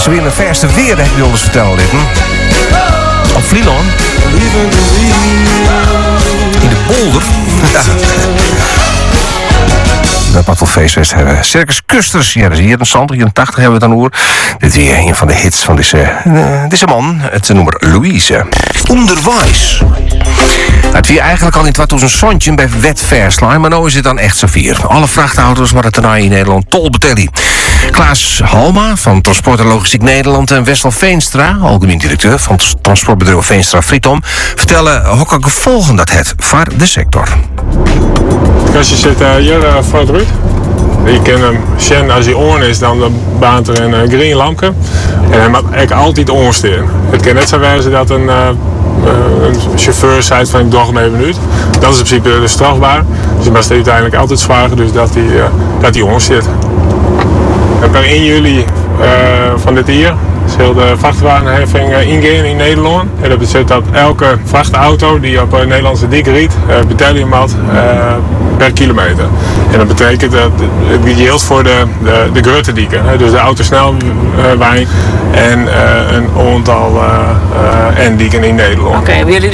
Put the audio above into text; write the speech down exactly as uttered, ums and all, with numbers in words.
ze weer een verste weer, heb je ons verteld dit. Hm? Op Vlieland. In de polder. Ja. Dat mag wel feestfest hebben. Circus Custers, ja, dat is hier in Zand, hier in tachtig hebben we het dan over. Dit is weer een van de hits van deze, uh, deze man. Het nummer Louise. Onderwijs. Het wie eigenlijk al in twintig zoontje bij wet verslaan, maar nu is het dan echt zo vier. Alle vrachtauto's maar het toernooi in Nederland tol betellen. Klaas Halma van Transport en Logistiek Nederland en Wessel Veenstra, algemeen directeur van het transportbedrijf Veenstra Frietom, vertellen hokke gevolgen dat het voor de sector. Als je zit uh, hier uh, voor het Ruud. Je kan hem zien als hij on is, dan baant er een uh, green lampje. En hij moet eigenlijk altijd onsteren. Het kan net zo wezen dat een, uh, uh, een chauffeur zei van ik doe hem even uit. Dat is in principe de strafbaar. Dus je moet uiteindelijk altijd vragen dus dat hij, uh, dat hij onsteert. En per één juli uh, van dit jaar zal de vrachtwagenheffing uh, ingaan in Nederland. En dat betekent dat elke vrachtauto die op een Nederlandse dik rijdt, uh, betaalt iemand uh, per kilometer. En dat betekent dat het geldt voor de, de, de grote dieken. Hè, dus de autosnelwijn en uh, een aantal uh, uh, en dieken in Nederland. Oké, okay,